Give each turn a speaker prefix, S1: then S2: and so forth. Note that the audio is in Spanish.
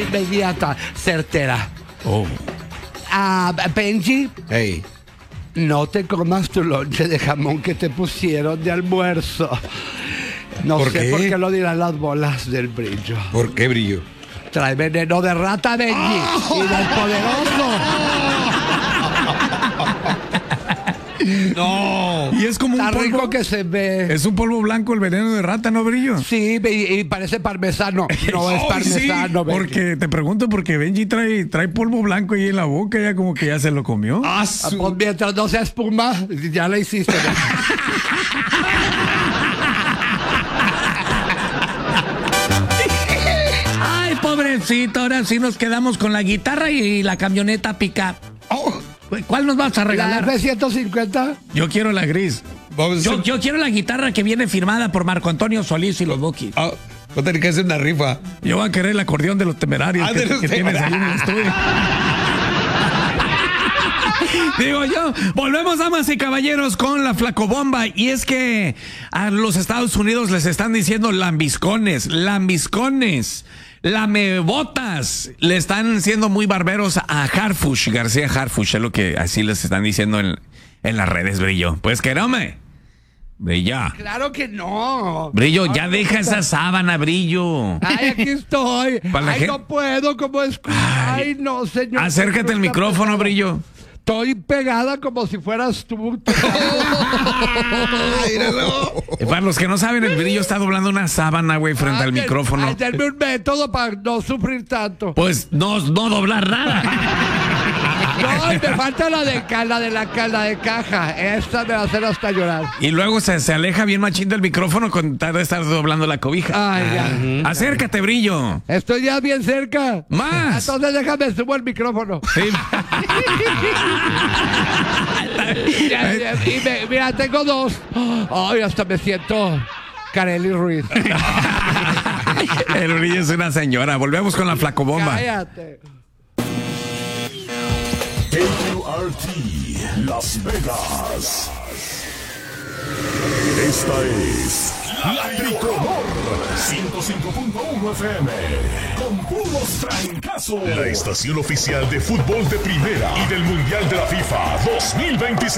S1: inmediata, certera.
S2: Oh.
S1: Benji,
S2: Hey.
S1: no te comas tu lonche de jamón que te pusieron de almuerzo. No
S2: ¿Por
S1: sé
S2: qué?
S1: por qué lo dirán las bolas del brillo.
S2: ¿Por qué, Brillo?
S1: Trae veneno de rata, Benji, y del poderoso.
S2: No.
S3: Y es como un
S1: Está rico
S3: polvo.
S1: que se ve.
S3: Es un polvo blanco el veneno de rata, ¿no, Brillo?
S1: Sí, y parece parmesano. No es
S3: Ay,
S1: parmesano,
S3: sí,
S1: Benji.
S3: porque te pregunto porque Benji trae polvo blanco ahí en la boca, ya como que ya se lo comió.
S1: Pues mientras no sea espuma, ya la hiciste.
S4: Ay, pobrecito, ahora sí nos quedamos con la guitarra y la camioneta pick-up. ¿Cuál nos vas a
S1: ¿La
S4: regalar?
S1: F-150?
S3: Yo quiero la gris.
S2: Vamos a hacer...
S4: Yo quiero la guitarra que viene firmada por Marco Antonio Solís y los Bukis.
S2: Va a tener que hacer una rifa.
S3: Yo voy a querer el acordeón de los temerarios
S2: Ah, de los
S3: que tienes ahí en el estudio. Digo yo, volvemos, damas y caballeros, con la flacobomba. Y es que a los Estados Unidos les están diciendo lambiscones, lamebotas. Le están siendo muy barberos a Harfush, García Harfush, es lo que así les están diciendo en las redes, Brillo. Pues que no me. Brillo.
S1: Claro que no.
S3: Brillo, ya deja esa sábana, Brillo.
S1: Ay, aquí estoy.
S3: Para la
S1: Ay,
S3: gente-
S1: no puedo, como es. Ay, no, señor.
S3: Acércate al micrófono, Brillo.
S1: Estoy pegada como si fueras tú.
S3: Para los que no saben, el Brillo está doblando una sábana, güey, frente al micrófono.
S1: Ay, denme un método para no sufrir tanto.
S3: Pues no doblar nada.
S1: No, me falta la de caja. Esta me va a hacer hasta llorar.
S3: Y luego se aleja bien machín del micrófono con tal de estar doblando la cobija.
S1: Ay, ya.
S3: Acércate, Brillo.
S1: Estoy ya bien cerca.
S3: Más.
S1: Entonces déjame subo el micrófono.
S3: Sí.
S1: Mira, tengo dos. Ay, hasta me siento Kareli Ruiz.
S3: El Brillo es una señora. Volvemos con la flacobomba.
S1: Cállate.
S5: KQRT Las Vegas. Esta es La Tricolor 105.1 FM con puros trancazos. La estación oficial de fútbol de primera y del Mundial de la FIFA 2026.